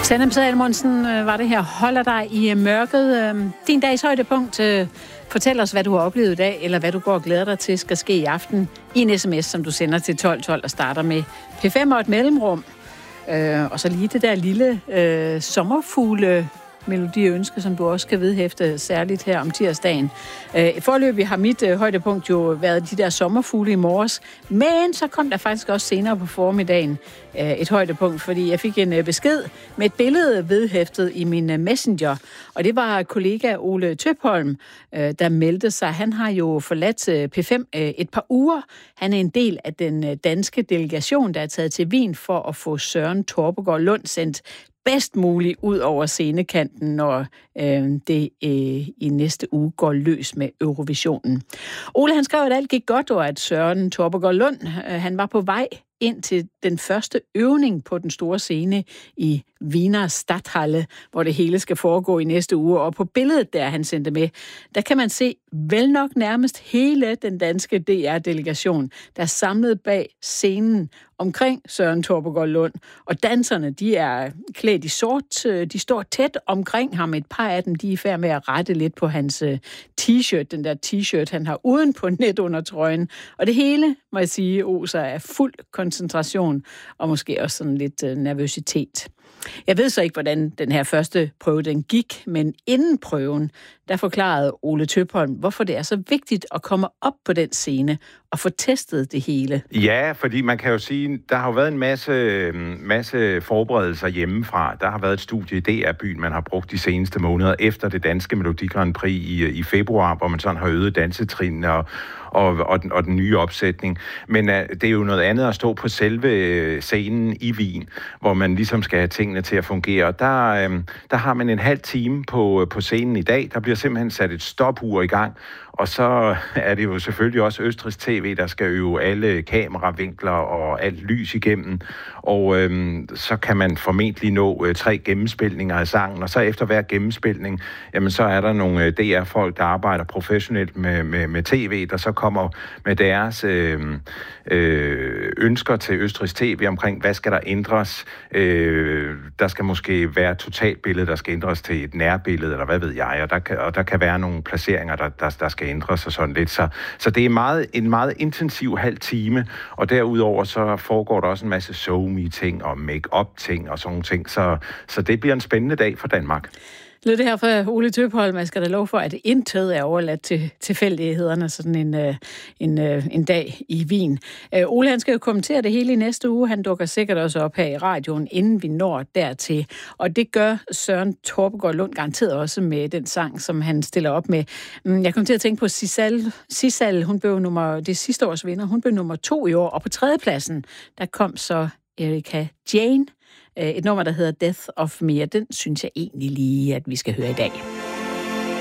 Sanne Salmonsen var det her. Holder dig i mørket. Din dags højdepunkt. Fortæl os, hvad du har oplevet i dag, eller hvad du går og glæder dig til, skal ske i aften i en sms, som du sender til 1212 og starter med P5 og et mellemrum. Og så lige det der lille sommerfugle melodiønske, som du også kan vedhæfte særligt her om tirsdagen. Foreløbig har mit højdepunkt jo været de der sommerfugle i morges, men så kom der faktisk også senere på formiddagen et højdepunkt, fordi jeg fik en besked med et billede vedhæftet i min messenger, og det var kollega Ole Tøpholm, der meldte sig. Han har jo forladt P5 et par uger. Han er en del af den danske delegation, der er taget til Wien for at få Søren Torpegaard Lund sendt bedst muligt ud over scenekanten, når det i næste uge går løs med Eurovisionen. Ole, han skrev, at alt gik godt, og at Søren Torpegaard Lund, han var på vej ind til den første øvning på den store scene i Wiener Stadthalle, hvor det hele skal foregå i næste uge. Og på billedet, der han sendte med, der kan man se vel nok nærmest hele den danske DR-delegation, der er samlet bag scenen omkring Søren Torpegaard Lund. Og danserne, de er klædt i sort. De står tæt omkring ham. Et par af dem, de er i færd med at rette lidt på hans t-shirt. Den der t-shirt, han har uden på net under trøjen. Og det hele, må jeg sige, oser af fuld koncentration og måske også sådan lidt nervøsitet. Jeg ved så ikke, hvordan den her første prøve den gik, men inden prøven, der forklarede Ole Tøpholm, hvorfor det er så vigtigt at komme op på den scene og få testet det hele. Ja, fordi man kan jo sige, der har jo været en masse forberedelser hjemmefra. Der har været et studie i DR-byen, man har brugt de seneste måneder efter det danske Melodi Grand Prix i februar, hvor man sådan har øget dansetrin og den nye opsætning. Men det er jo noget andet at stå på selve scenen i Wien, hvor man ligesom skal have tingene til at fungere. Der har man en halv time på scenen i dag. Der bliver simpelthen sat et stopur i gang, og så er det jo selvfølgelig også Østrigs TV, der skal øve alle kameravinkler og alt lys igennem. Og så kan man formentlig nå 3 gennemspilninger af sangen, og så efter hver gennemspilning, jamen så er der nogle DR-folk, der arbejder professionelt med tv, der så kommer med deres ønsker til Østrigs TV omkring, hvad skal der ændres. Der skal måske være et totalbillede, der skal ændres til et nærbillede, eller hvad ved jeg, og der kan være nogle placeringer, der skal ændres og sådan lidt. Så det er en meget intensiv halv time, og derudover så foregår der også en masse show-me-ting og make-up-ting og sådan nogle ting, så det bliver en spændende dag for Danmark. Lød det her for Ole Tøpholm, jeg skal da lov for, at intet er overladt til tilfældighederne sådan en dag i Wien. Ole, han skal jo kommentere det hele i næste uge. Han dukker sikkert også op her i radioen, inden vi når dertil. Og det gør Søren Torpegaard Lund garanteret også med den sang, som han stiller op med. Jeg kom til at tænke på Sissal, hun blev det sidste års vinder. Hun blev nummer 2 i år, og på 3. pladsen, der kom så Erika Jane. Et nummer, der hedder Death of Me, og den synes jeg egentlig lige, at vi skal høre i dag.